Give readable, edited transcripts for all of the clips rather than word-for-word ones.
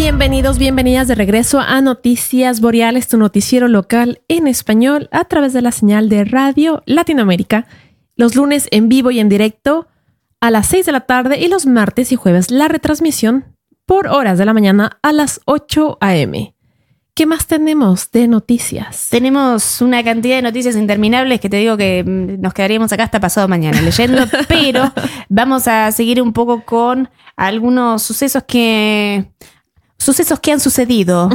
Bienvenidos, bienvenidas de regreso a Noticias Boreales, tu noticiero local en español a través de la señal de Radio Latinoamérica. Los lunes en vivo y en directo a las 6 de la tarde y los martes y jueves la retransmisión por horas de la mañana a las 8 a.m. ¿Qué más tenemos de noticias? Tenemos una cantidad de noticias interminables que te digo que nos quedaríamos acá hasta pasado mañana leyendo, pero vamos a seguir un poco con algunos sucesos que han sucedido.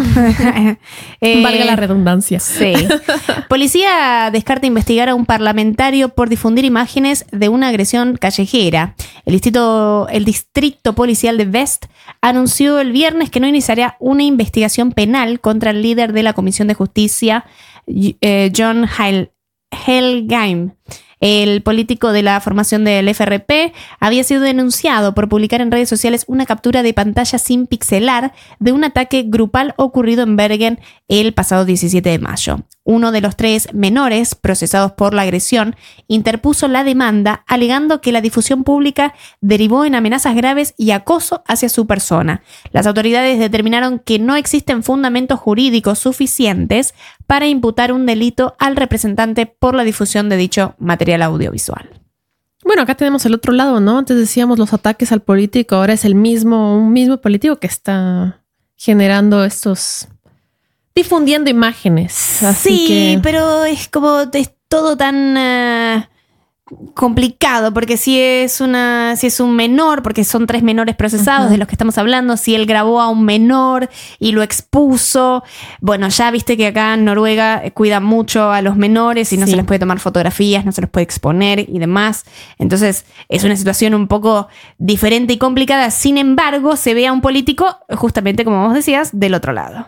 Valga la redundancia. Sí. Policía descarta investigar a un parlamentario por difundir imágenes de una agresión callejera. El distrito policial de West anunció el viernes que no iniciaría una investigación penal contra el líder de la Comisión de Justicia, John Helgheim. El político de la formación del FRP había sido denunciado por publicar en redes sociales una captura de pantalla sin pixelar de un ataque grupal ocurrido en Bergen el pasado 17 de mayo. Uno de los 3 menores procesados por la agresión interpuso la demanda alegando que la difusión pública derivó en amenazas graves y acoso hacia su persona. Las autoridades determinaron que no existen fundamentos jurídicos suficientes para imputar un delito al representante por la difusión de dicho material audiovisual. Bueno, acá tenemos el otro lado, ¿no? Antes decíamos los ataques al político, ahora es un mismo político que está generando difundiendo imágenes. Así sí, que... pero es todo tan complicado, porque si es un menor, porque son 3 menores procesados de los que estamos hablando, si él grabó a un menor y lo expuso, bueno, ya viste que acá en Noruega cuidan mucho a los menores y no se les puede tomar fotografías, no se los puede exponer y demás. Entonces es una situación un poco diferente y complicada. Sin embargo, se ve a un político, justamente como vos decías, del otro lado.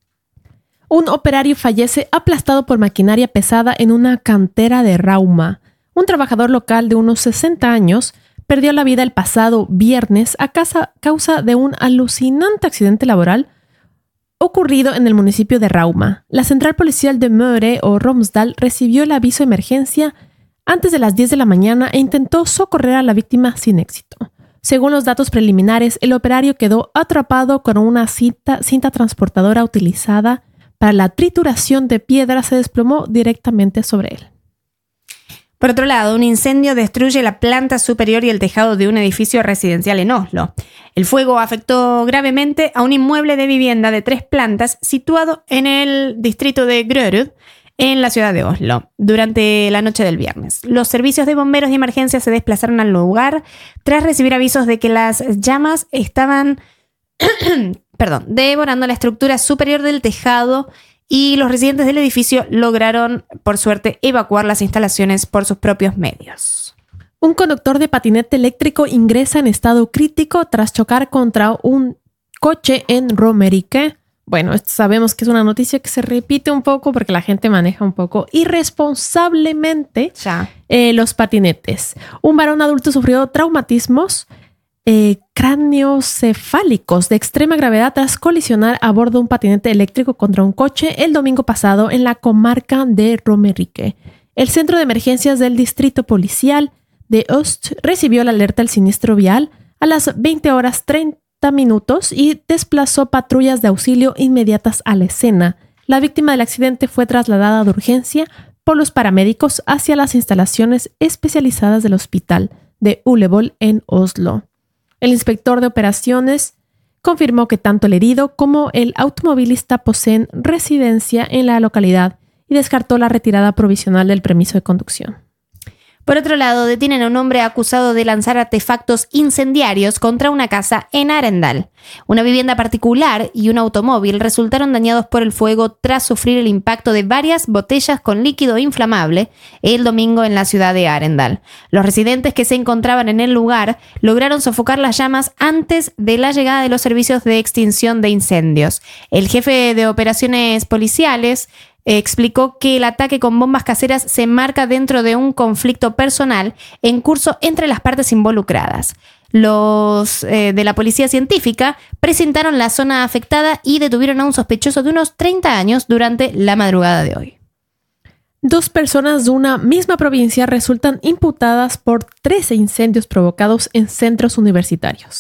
Un operario fallece aplastado por maquinaria pesada en una cantera de Rauma. Un trabajador local de unos 60 años perdió la vida el pasado viernes a causa de un alucinante accidente laboral ocurrido en el municipio de Rauma. La central policial de Møre o Romsdal recibió el aviso de emergencia antes de las 10 de la mañana e intentó socorrer a la víctima sin éxito. Según los datos preliminares, el operario quedó atrapado con una cinta transportadora utilizada para la trituración de piedra. Se desplomó directamente sobre él. Por otro lado, un incendio destruye la planta superior y el tejado de un edificio residencial en Oslo. El fuego afectó gravemente a un inmueble de vivienda de 3 plantas situado en el distrito de Grorud, en la ciudad de Oslo, durante la noche del viernes. Los servicios de bomberos de emergencia se desplazaron al lugar tras recibir avisos de que las llamas estaban devorando la estructura superior del tejado, y los residentes del edificio lograron, por suerte, evacuar las instalaciones por sus propios medios. Un conductor de patinete eléctrico ingresa en estado crítico tras chocar contra un coche en Romerike. Bueno, sabemos que es una noticia que se repite un poco porque la gente maneja un poco irresponsablemente los patinetes. Un varón adulto sufrió traumatismos craneoencefálicos de extrema gravedad tras colisionar a bordo de un patinete eléctrico contra un coche el domingo pasado en la comarca de Romerike. El centro de emergencias del distrito policial de Øst recibió la alerta del siniestro vial a las 20:30 y desplazó patrullas de auxilio inmediatas a la escena. La víctima del accidente fue trasladada de urgencia por los paramédicos hacia las instalaciones especializadas del hospital de Ullevål en Oslo. El inspector de operaciones confirmó que tanto el herido como el automovilista poseen residencia en la localidad y descartó la retirada provisional del permiso de conducción. Por otro lado, detienen a un hombre acusado de lanzar artefactos incendiarios contra una casa en Arendal. Una vivienda particular y un automóvil resultaron dañados por el fuego tras sufrir el impacto de varias botellas con líquido inflamable el domingo en la ciudad de Arendal. Los residentes que se encontraban en el lugar lograron sofocar las llamas antes de la llegada de los servicios de extinción de incendios. El jefe de operaciones policiales explicó que el ataque con bombas caseras se enmarca dentro de un conflicto personal en curso entre las partes involucradas. Los de la policía científica presentaron la zona afectada y detuvieron a un sospechoso de unos 30 años durante la madrugada de hoy. 2 personas de una misma provincia resultan imputadas por 13 incendios provocados en centros universitarios.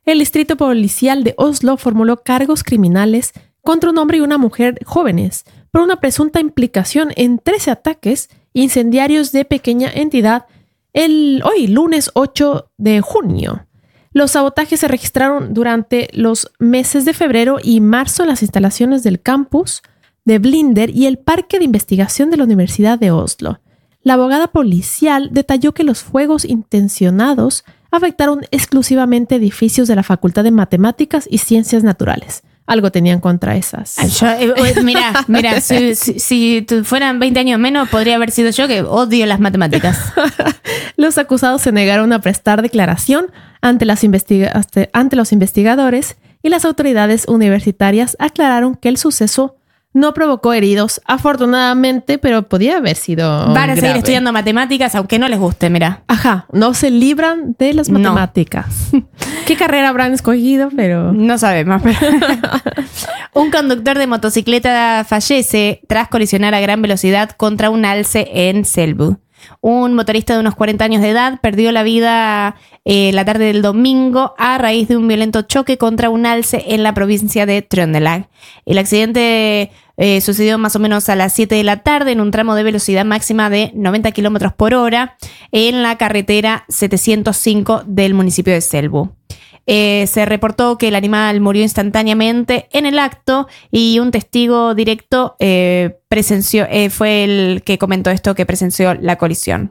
el distrito policial de Oslo formuló cargos criminales contra un hombre y una mujer jóvenes por una presunta implicación en 13 ataques incendiarios de pequeña entidad hoy, lunes 8 de junio. Los sabotajes se registraron durante los meses de febrero y marzo en las instalaciones del campus de Blinder y el parque de investigación de la Universidad de Oslo. La abogada policial detalló que los fuegos intencionados afectaron exclusivamente edificios de la Facultad de Matemáticas y Ciencias Naturales. Algo tenían contra esas. Mira, si fueran 20 años menos, podría haber sido yo, que odio las matemáticas. Los acusados se negaron a prestar declaración ante los investigadores y las autoridades universitarias aclararon que el suceso no provocó heridos, afortunadamente, pero podía haber sido Van a seguir grave. estudiando matemáticas, aunque no les guste, mira. Ajá, no se libran de las matemáticas. No. ¿Qué carrera habrán escogido? Pero no sabemos. Un conductor de motocicleta fallece tras colisionar a gran velocidad contra un alce en Selbu. Un motorista de unos 40 años de edad perdió la vida la tarde del domingo a raíz de un violento choque contra un alce en la provincia de Trøndelag. El accidente sucedió más o menos a las 7 de la tarde en un tramo de velocidad máxima de 90 km por hora en la carretera 705 del municipio de Selbu. Se reportó que el animal murió instantáneamente en el acto y un testigo directo presenció, fue el que comentó esto, que presenció la colisión.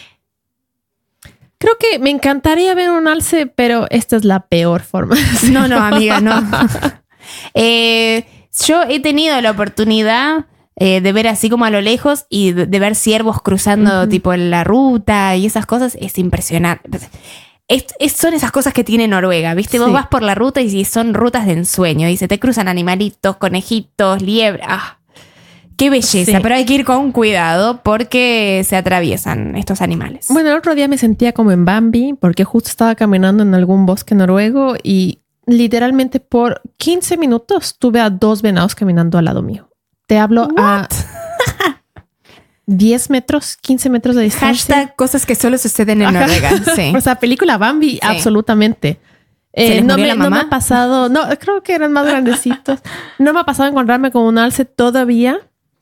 Creo que me encantaría ver un alce, pero esta es la peor forma. No, amiga, no. Yo he tenido la oportunidad de ver así como a lo lejos y de ver ciervos cruzando tipo en la ruta y esas cosas. Es impresionante. Son esas cosas que tiene Noruega, ¿viste? Vos vas por la ruta y son rutas de ensueño y se te cruzan animalitos, conejitos, liebres. ¡Ah! ¡Qué belleza! Sí. Pero hay que ir con cuidado porque se atraviesan estos animales. Bueno, el otro día me sentía como en Bambi porque justo estaba caminando en algún bosque noruego y literalmente por 15 minutos tuve a 2 venados caminando al lado mío. Te hablo a 10 metros, 15 metros de distancia. Hashtag cosas que solo suceden en Noruega. Sí. O sea, película Bambi, sí. Absolutamente. No me ha pasado, no, creo que eran más grandecitos. No me ha pasado encontrarme con un alce todavía,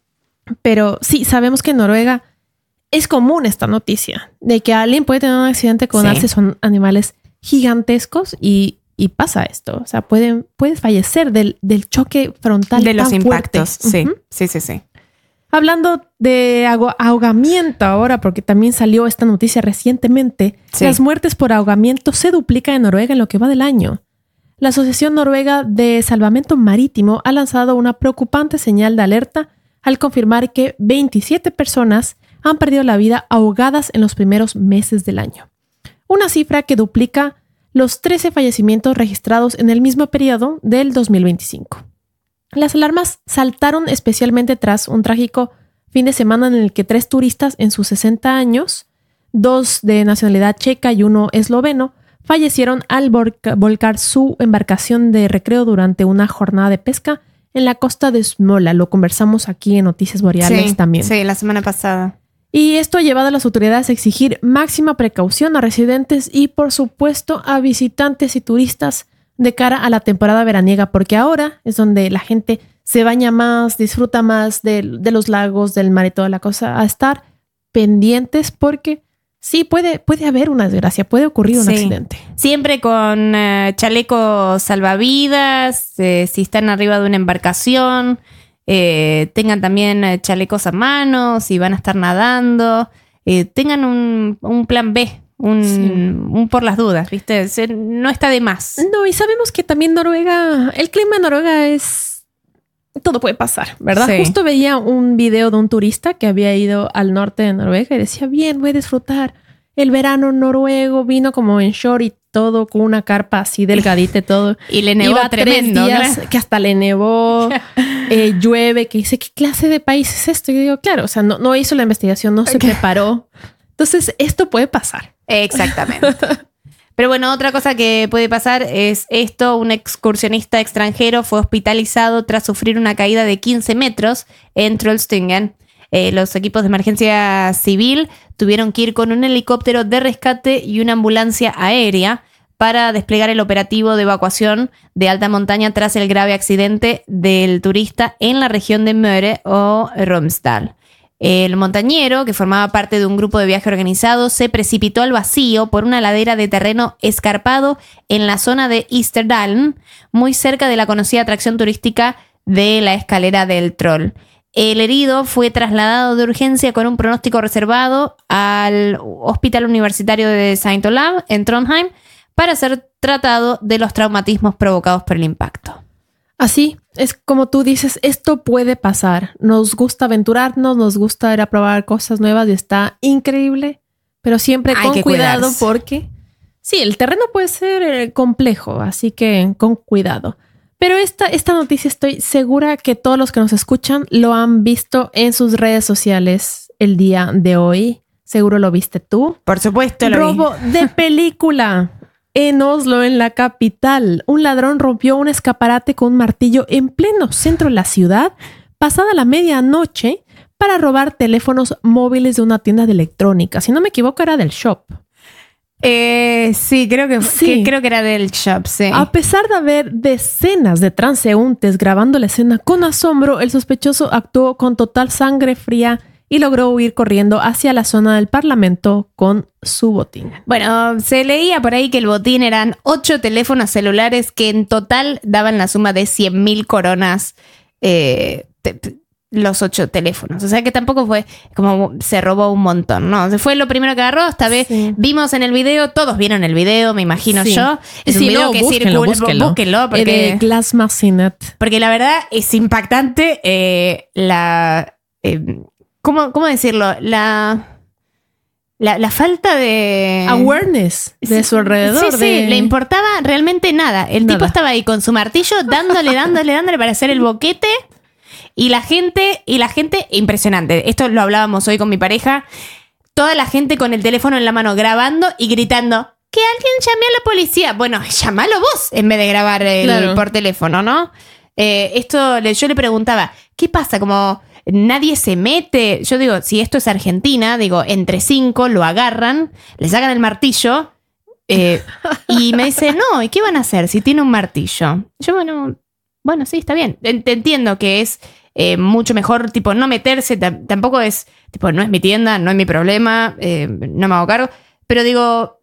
pero sí, sabemos que en Noruega es común esta noticia de que alguien puede tener un accidente con alce. Son animales gigantescos y pasa esto. O sea, puedes fallecer del choque frontal de los tan impactos. Fuerte. Sí. Hablando de ahogamiento ahora, porque también salió esta noticia recientemente, las muertes por ahogamiento se duplican en Noruega en lo que va del año. La Asociación Noruega de Salvamento Marítimo ha lanzado una preocupante señal de alerta al confirmar que 27 personas han perdido la vida ahogadas en los primeros meses del año. Una cifra que duplica los 13 fallecimientos registrados en el mismo periodo del 2025. Las alarmas saltaron especialmente tras un trágico fin de semana en el que 3 turistas en sus 60 años, 2 de nacionalidad checa y 1 esloveno, fallecieron al volcar su embarcación de recreo durante una jornada de pesca en la costa de Smola. Lo conversamos aquí en Noticias Boreales también. Sí, la semana pasada. Y esto ha llevado a las autoridades a exigir máxima precaución a residentes y, por supuesto, a visitantes y turistas de cara a la temporada veraniega, porque ahora es donde la gente se baña más, disfruta más de los lagos, del mar y toda la cosa, a estar pendientes porque sí puede haber una desgracia, puede ocurrir un accidente. Siempre con chalecos salvavidas, si están arriba de una embarcación, tengan también chalecos a mano, si van a estar nadando, tengan un plan B. Un por las dudas, ¿viste? No está de más. No, y sabemos que también Noruega, el clima en Noruega es... Todo puede pasar, ¿verdad? Sí. Justo veía un video de un turista que había ido al norte de Noruega y decía, bien, voy a disfrutar el verano noruego, vino como en short y todo, con una carpa así delgadita y todo. Y le nevó tremendo. 3 días, claro. Que hasta le nevó, llueve, que dice, ¿qué clase de país es esto? Y yo digo, claro, o sea, no hizo la investigación, no se preparó. Entonces, esto puede pasar. Exactamente. Pero bueno, otra cosa que puede pasar es esto. Un excursionista extranjero fue hospitalizado tras sufrir una caída de 15 metros en Trollstungen. Los equipos de emergencia civil tuvieron que ir con un helicóptero de rescate y una ambulancia aérea para desplegar el operativo de evacuación de alta montaña tras el grave accidente del turista en la región de Møre o Romsdal. El montañero, que formaba parte de un grupo de viaje organizado, se precipitó al vacío por una ladera de terreno escarpado en la zona de Isterdalen, muy cerca de la conocida atracción turística de la escalera del Troll. El herido fue trasladado de urgencia con un pronóstico reservado al Hospital Universitario de St. Olav en Trondheim para ser tratado de los traumatismos provocados por el impacto. Así es como tú dices, esto puede pasar. Nos gusta aventurarnos, nos gusta ir a probar cosas nuevas y está increíble, pero siempre con cuidado cuidarse. Porque sí, el terreno puede ser complejo, así que con cuidado. Pero esta noticia estoy segura que todos los que nos escuchan lo han visto en sus redes sociales el día de hoy. Seguro lo viste tú. Por supuesto lo vi. Robo de película. En Oslo, en la capital, un ladrón rompió un escaparate con un martillo en pleno centro de la ciudad, pasada la medianoche, para robar teléfonos móviles de una tienda de electrónica. Si no me equivoco, era del Shop. Sí, creo que era del Shop, sí. A pesar de haber decenas de transeúntes grabando la escena con asombro, el sospechoso actuó con total sangre fría y logró huir corriendo hacia la zona del Parlamento con su botín. Bueno, se leía por ahí que el botín eran 8 teléfonos celulares que en total daban la suma de 100.000 coronas los 8 teléfonos. O sea que tampoco fue como se robó un montón, ¿no? Fue lo primero que agarró. Esta vez vimos en el video, todos vieron el video, me imagino yo. Es un video que circula. Búsquenlo. Porque, de Glass Massinet. Porque la verdad es impactante ¿cómo decirlo? La falta de awareness de su alrededor. Sí, le importaba realmente nada. El tipo estaba ahí con su martillo dándole para hacer el boquete. Y la gente, impresionante. Esto lo hablábamos hoy con mi pareja. Toda la gente con el teléfono en la mano grabando y gritando que alguien llame a la policía. Bueno, llámalo vos en vez de grabar por teléfono, ¿no? Yo le preguntaba, ¿qué pasa? Como nadie se mete. Yo digo, si esto es Argentina, digo, entre 5 lo agarran, le sacan el martillo y me dice, no, ¿y qué van a hacer si tiene un martillo? Yo, bueno, sí, está bien. Te entiendo que es mucho mejor, tipo, no meterse, tampoco es, tipo, no es mi tienda, no es mi problema, no me hago cargo, pero digo,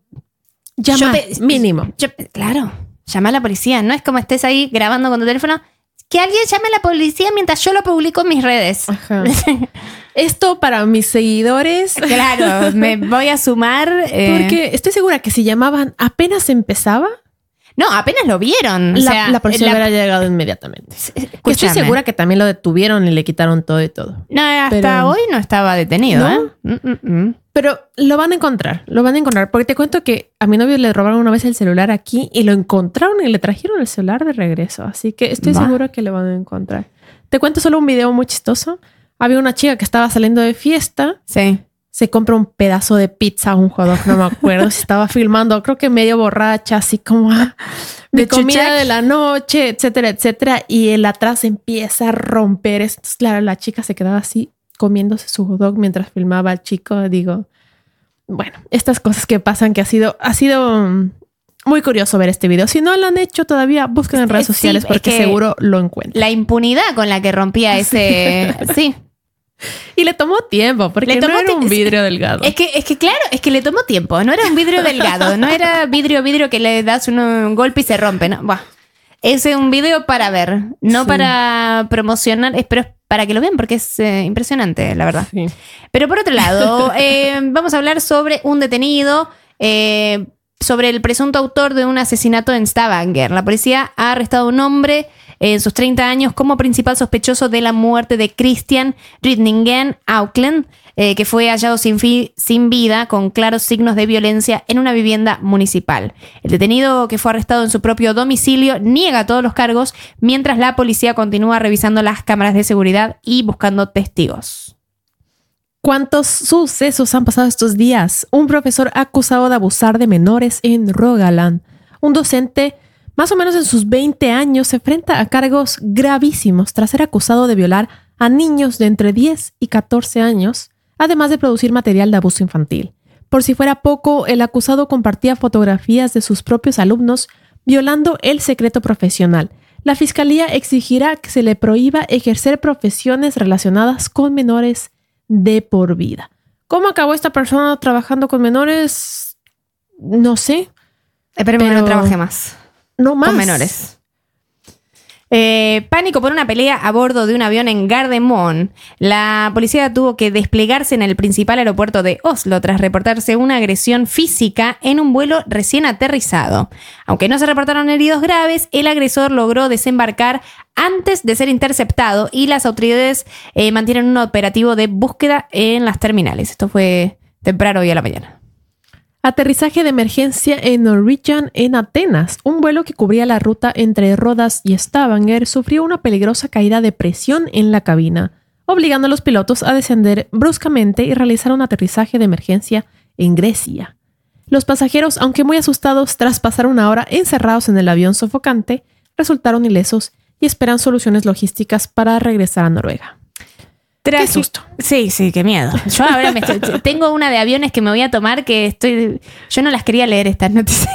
mínimo. Claro, llama a la policía, no es como estés ahí grabando con tu teléfono. Que alguien llame a la policía mientras yo lo publico en mis redes. Ajá. Esto para mis seguidores. Claro, me voy a sumar. Porque estoy segura que si llamaban apenas empezaba. No, apenas lo vieron. La policía hubiera llegado inmediatamente. Que estoy segura que también lo detuvieron y le quitaron todo y todo. No, hasta hoy no estaba detenido, ¿no? Pero lo van a encontrar. Porque te cuento que a mi novio le robaron una vez el celular aquí y lo encontraron y le trajeron el celular de regreso. Así que estoy segura que lo van a encontrar. Te cuento solo un video muy chistoso. Había una chica que estaba saliendo de fiesta. Sí. Se compra un pedazo de pizza, un hot dog, no me acuerdo si estaba filmando, creo que medio borracha, así como de comida de la noche, etcétera, etcétera. Y el atrás empieza a romper. Entonces, claro, la chica se quedaba así comiéndose su hot dog mientras filmaba al chico. Digo, bueno, estas cosas que pasan, que ha sido muy curioso ver este video. Si no lo han hecho todavía, busquen en redes sociales porque seguro lo encuentran. La impunidad con la que rompía ese... Sí. Y le tomó tiempo, porque no era un vidrio delgado. Es que claro, es que le tomó tiempo. No era un vidrio delgado, no era vidrio que le das un golpe y se rompe. No. Buah. Es un video para ver, no para promocionar, pero es para que lo vean porque es impresionante, la verdad. Sí. Pero por otro lado, vamos a hablar sobre un detenido, sobre el presunto autor de un asesinato en Stavanger. La policía ha arrestado a un hombre en sus 30 años como principal sospechoso de la muerte de Christian Rydningen Auckland, que fue hallado sin vida con claros signos de violencia en una vivienda municipal. El detenido, que fue arrestado en su propio domicilio, niega todos los cargos, mientras la policía continúa revisando las cámaras de seguridad y buscando testigos. ¿Cuántos sucesos han pasado estos días? Un profesor acusado de abusar de menores en Rogaland. Un docente, más o menos en sus 20 años, se enfrenta a cargos gravísimos tras ser acusado de violar a niños de entre 10 y 14 años, además de producir material de abuso infantil. Por si fuera poco, el acusado compartía fotografías de sus propios alumnos violando el secreto profesional. La fiscalía exigirá que se le prohíba ejercer profesiones relacionadas con menores de por vida. ¿Cómo acabó esta persona trabajando con menores? No sé. Esperemos que no trabaje más. No más. Con menores. Pánico por una pelea a bordo de un avión en Gardermoen. La policía tuvo que desplegarse en el principal aeropuerto de Oslo tras reportarse una agresión física en un vuelo recién aterrizado. Aunque no se reportaron heridos graves, el agresor logró desembarcar antes de ser interceptado y las autoridades mantienen un operativo de búsqueda en las terminales. Esto fue temprano hoy a la mañana. Aterrizaje de emergencia en Norwegian en Atenas. Un vuelo que cubría la ruta entre Rodas y Stavanger sufrió una peligrosa caída de presión en la cabina, obligando a los pilotos a descender bruscamente y realizar un aterrizaje de emergencia en Grecia. Los pasajeros, aunque muy asustados tras pasar una hora encerrados en el avión sofocante, resultaron ilesos y esperan soluciones logísticas para regresar a Noruega. Qué susto. Sí, qué miedo. Yo ahora tengo una de aviones que me voy a tomar yo no las quería leer estas noticias.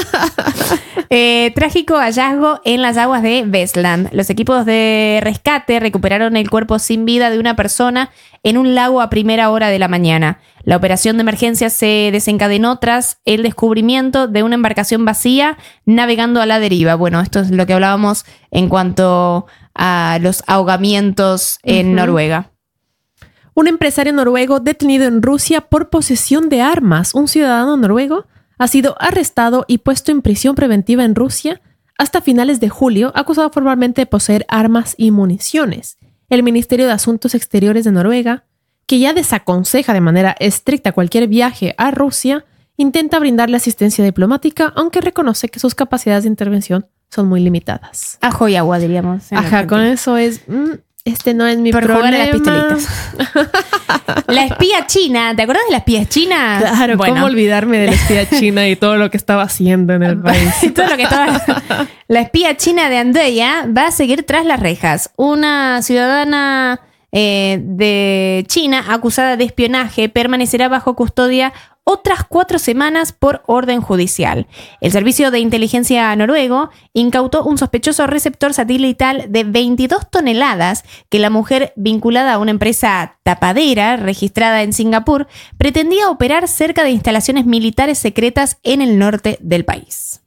Trágico hallazgo en las aguas de Vestland. Los equipos de rescate recuperaron el cuerpo sin vida de una persona en un lago a primera hora de la mañana. La operación de emergencia se desencadenó tras el descubrimiento de una embarcación vacía navegando a la deriva. Bueno, esto es lo que hablábamos en cuanto a los ahogamientos en Noruega. Un empresario noruego detenido en Rusia por posesión de armas. Un ciudadano noruego ha sido arrestado y puesto en prisión preventiva en Rusia hasta finales de julio, acusado formalmente de poseer armas y municiones. El Ministerio de Asuntos Exteriores de Noruega, que ya desaconseja de manera estricta cualquier viaje a Rusia, intenta brindarle asistencia diplomática, aunque reconoce que sus capacidades de intervención son muy limitadas. Ajo y agua, diríamos. Ajá, con eso es... Este no es mi por problema. Jugar a las pistolitas. La espía china. ¿Te acuerdas de la espía china? Claro, bueno. ¿Cómo olvidarme de la espía china y todo lo que estaba haciendo en el país? La espía china de Andeya va a seguir tras las rejas. Una ciudadana de China acusada de espionaje permanecerá bajo custodia otras 4 semanas por orden judicial. El Servicio de Inteligencia noruego incautó un sospechoso receptor satelital de 22 toneladas que la mujer, vinculada a una empresa tapadera registrada en Singapur, pretendía operar cerca de instalaciones militares secretas en el norte del país.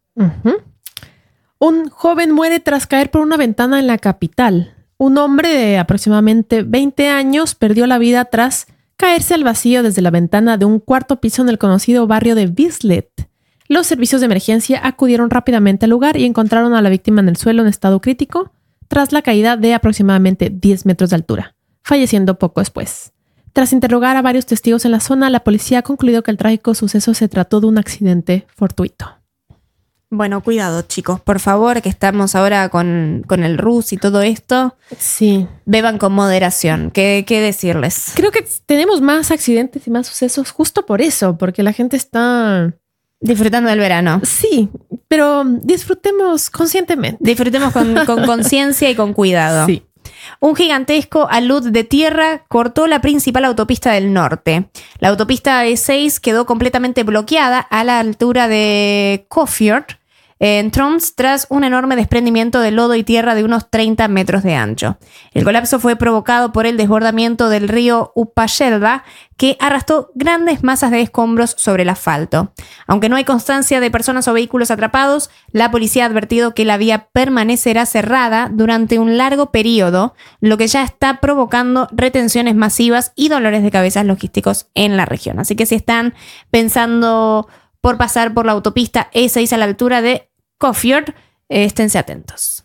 Un joven muere tras caer por una ventana en la capital. Un hombre de aproximadamente 20 años perdió la vida tras caerse al vacío desde la ventana de un 4º piso en el conocido barrio de Bislett. Los servicios de emergencia acudieron rápidamente al lugar y encontraron a la víctima en el suelo en estado crítico tras la caída de aproximadamente 10 metros de altura, falleciendo poco después. Tras interrogar a varios testigos en la zona, la policía ha concluido que el trágico suceso se trató de un accidente fortuito. Bueno, cuidado, chicos, por favor, que estamos ahora con el RUS y todo esto. Sí. Beban con moderación. ¿Qué decirles? Creo que tenemos más accidentes y más sucesos justo por eso, porque la gente está... disfrutando del verano. Sí, pero disfrutemos conscientemente. Disfrutemos con conciencia y con cuidado. Sí. Un gigantesco alud de tierra cortó la principal autopista del norte. La autopista E6 quedó completamente bloqueada a la altura de Kåfjord, en Troms, tras un enorme desprendimiento de lodo y tierra de unos 30 metros de ancho. El colapso fue provocado por el desbordamiento del río Upasjelva, que arrastró grandes masas de escombros sobre el asfalto. Aunque no hay constancia de personas o vehículos atrapados, la policía ha advertido que la vía permanecerá cerrada durante un largo periodo, lo que ya está provocando retenciones masivas y dolores de cabeza logísticos en la región. Así que si están pensando por pasar por la autopista E6 a la altura de Kåfjord, esténse atentos.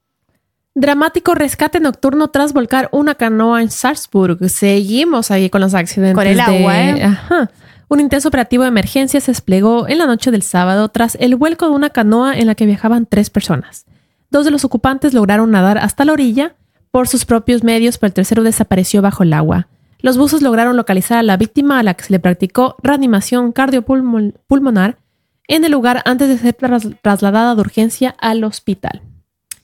Dramático rescate nocturno tras volcar una canoa en Sarpsborg. Seguimos ahí con los accidentes. Con el agua, Ajá. Un intenso operativo de emergencia se desplegó en la noche del sábado tras el vuelco de una canoa en la que viajaban 3 personas. 2 de los ocupantes lograron nadar hasta la orilla por sus propios medios, pero el tercero desapareció bajo el agua. Los buzos lograron localizar a la víctima, a la que se le practicó reanimación cardiopulmonar en el lugar antes de ser trasladada de urgencia al hospital.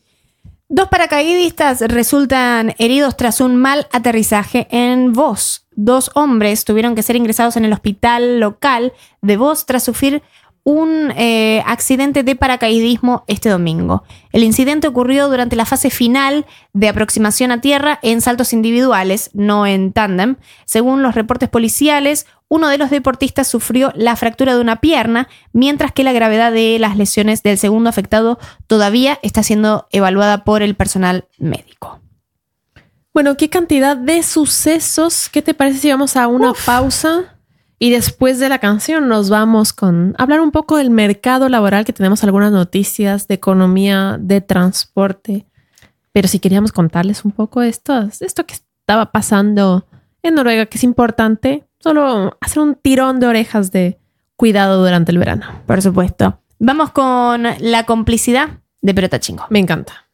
2 paracaidistas resultan heridos tras un mal aterrizaje en Voss. 2 hombres tuvieron que ser ingresados en el hospital local de Voss tras sufrir un accidente de paracaidismo este domingo. El incidente ocurrió durante la fase final de aproximación a tierra en saltos individuales, no en tándem. Según los reportes policiales, uno de los deportistas sufrió la fractura de una pierna, mientras que la gravedad de las lesiones del segundo afectado todavía está siendo evaluada por el personal médico. Bueno, qué cantidad de sucesos. ¿Qué te parece si vamos a una pausa? Y después de la canción nos vamos con hablar un poco del mercado laboral, que tenemos algunas noticias de economía, de transporte. Pero si queríamos contarles un poco esto que estaba pasando en Noruega, que es importante, solo hacer un tirón de orejas de cuidado durante el verano. Por supuesto. Vamos con La complicidad de Perota Chingo. Me encanta.